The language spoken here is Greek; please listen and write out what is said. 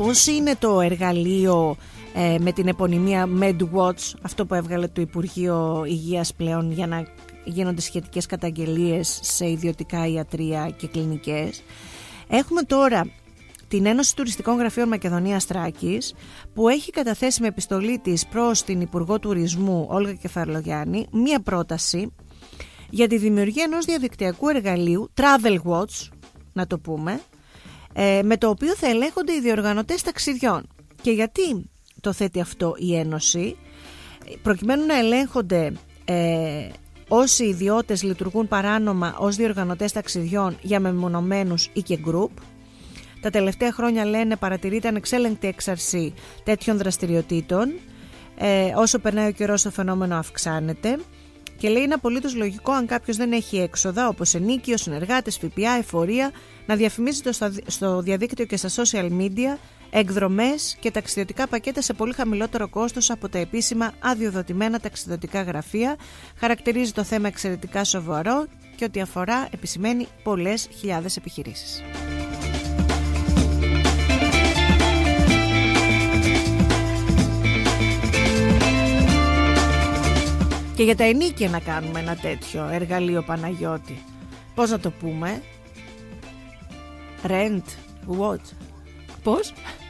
πώς είναι το εργαλείο με την επωνυμία MedWatch, αυτό που έβγαλε το Υπουργείο Υγείας πλέον για να γίνονται σχετικές καταγγελίες σε ιδιωτικά ιατρεία και κλινικές. Έχουμε τώρα την Ένωση Τουριστικών Γραφείων Μακεδονίας Θράκης, που έχει καταθέσει με επιστολή της προς την Υπουργό Τουρισμού Όλγα Κεφαλογιάννη μία πρόταση για τη δημιουργία ενός διαδικτυακού εργαλείου, Travel Watch να το πούμε, με το οποίο θα ελέγχονται οι διοργανωτές ταξιδιών. Και γιατί το θέτει αυτό η Ένωση? Προκειμένου να ελέγχονται όσοι ιδιώτες λειτουργούν παράνομα ως διοργανωτές ταξιδιών για μεμονωμένους ή και group. Τα τελευταία χρόνια, λένε, παρατηρείται ανεξέλεγκτη έξαρση τέτοιων δραστηριοτήτων. Όσο περνάει ο καιρός, το φαινόμενο αυξάνεται. Και λέει, είναι απολύτως λογικό, αν κάποιος δεν έχει έξοδα όπως ενοίκιο, συνεργάτες, ΦΠΑ, εφορία, να διαφημίζεται στο διαδίκτυο και στα social media εκδρομές και ταξιδιωτικά πακέτα σε πολύ χαμηλότερο κόστος από τα επίσημα αδειοδοτημένα ταξιδιωτικά γραφεία. Χαρακτηρίζει το θέμα εξαιρετικά σοβαρό και ότι αφορά, επισημαίνει, πολλές χιλιάδες επιχειρήσεις. Και για τα ενίκια να κάνουμε ένα τέτοιο εργαλείο, Παναγιώτη. Πώς να το πούμε? Rent, what? Πώς?